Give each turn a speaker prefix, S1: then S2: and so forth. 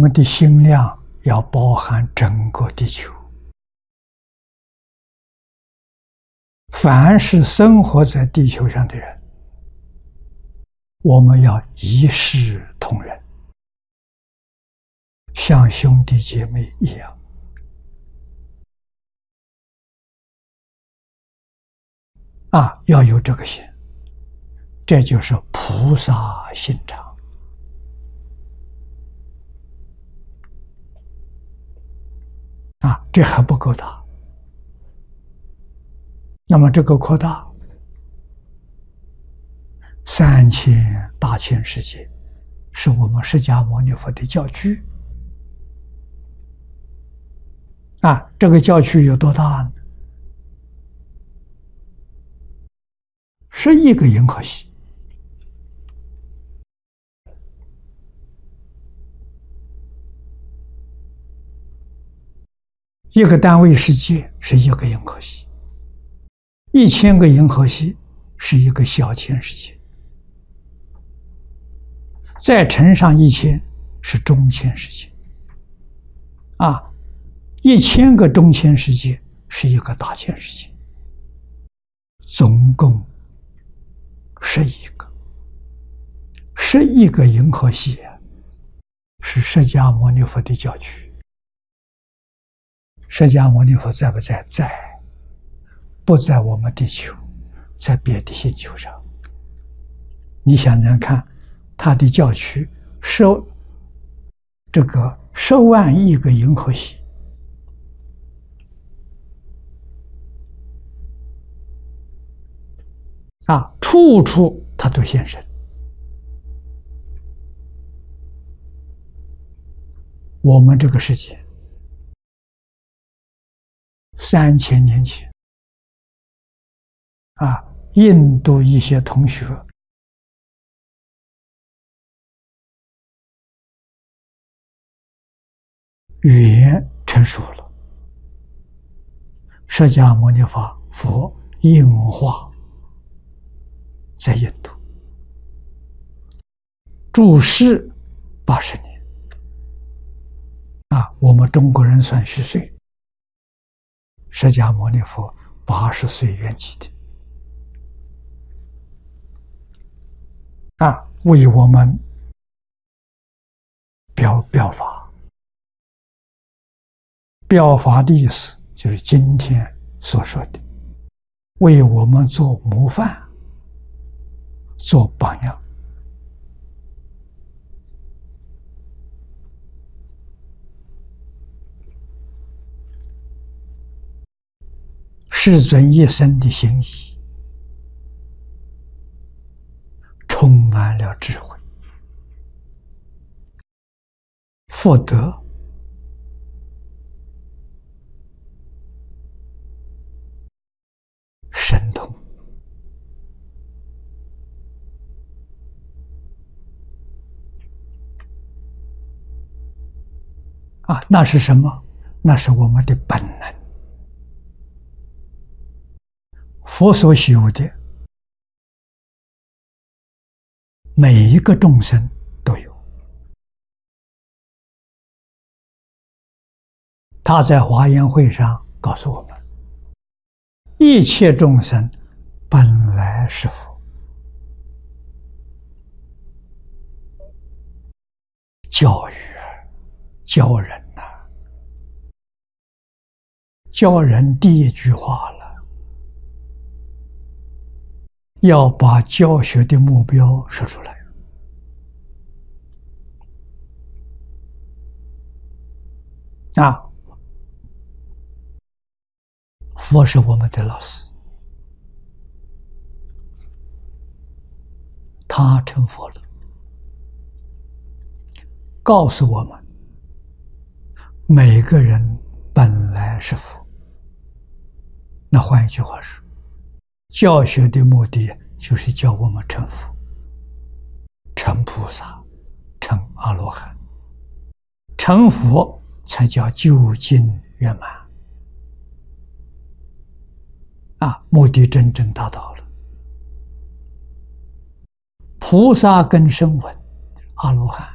S1: 们的心量要包含整个地球，凡是生活在地球上的人，我们要一视同仁，像兄弟姐妹一样。要有这个心，这就是菩萨心肠。这还不够大。那么这个扩大3000大千世界，是我们释迦牟尼佛的教区。这个教区有多大呢？10亿个银河系。一个单位世界是1个银河系，1000个银河系是1个小千世界，再乘上1000是中千世界，1000个中千世界是1个大千世界，总共10亿个，10亿个银河系是释迦牟尼佛的教区。释迦牟尼佛在不在？在，不在我们地球，在别的星球上。你想想看，他的教区这个10万亿个银河系，处处他都现身。我们这个世界3000年前印度一些同学语言成熟了，释迦牟尼佛应化在印度，住世80年。我们中国人算虚岁，释迦牟尼佛80岁圆寂的。为我们表法。表法的意思就是今天所说的，为我们做模范，做榜样。世尊一生的心意充满了智慧、福德、神通。那是什么？那是我们的本能。佛所修的每一个众生都有。他在华严会上告诉我们，一切众生本来是佛。教育教人教人第一句话了，要把教学的目标说出来。佛是我们的老师，他成佛了，告诉我们每个人本来是佛。那换一句话说，教学的目的就是教我们成佛、成菩萨、成阿罗汉。成佛才叫究竟圆满。目的真正达到了。菩萨跟声闻、阿罗汉